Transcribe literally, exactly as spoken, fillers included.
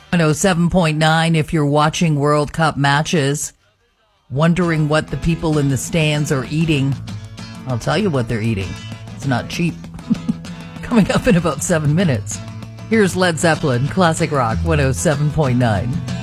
one oh seven point nine, if you're watching World Cup matches, wondering what the people in the stands are eating, I'll tell you what they're eating. It's not cheap. Coming up in about seven minutes. Here's Led Zeppelin, Classic Rock one oh seven point nine.